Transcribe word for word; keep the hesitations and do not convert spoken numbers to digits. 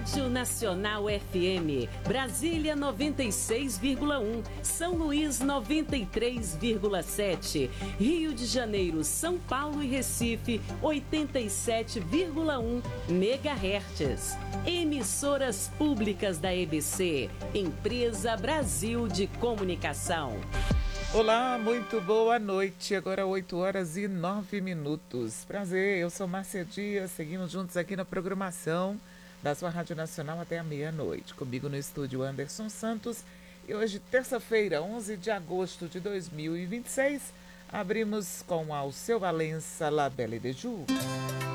Rádio Nacional F M, Brasília noventa e seis vírgula um, São Luís noventa e três vírgula sete, Rio de Janeiro, São Paulo e Recife oitenta e sete vírgula um megahertz. Emissoras públicas da E B C, Empresa Brasil de Comunicação. Olá, muito boa noite. Agora oito horas e nove minutos. Prazer, eu sou Márcia Dias. Seguimos juntos aqui na programação da sua Rádio Nacional até a meia-noite. Comigo no estúdio Anderson Santos. E hoje, terça-feira, onze de agosto de dois mil e vinte e seis, abrimos com Alceu Valença, La Belle de Jour.